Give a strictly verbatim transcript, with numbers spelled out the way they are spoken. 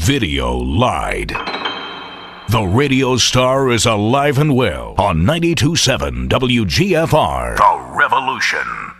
Video lied. The radio star is alive and well on ninety-two point seven W G F R. The Revolution.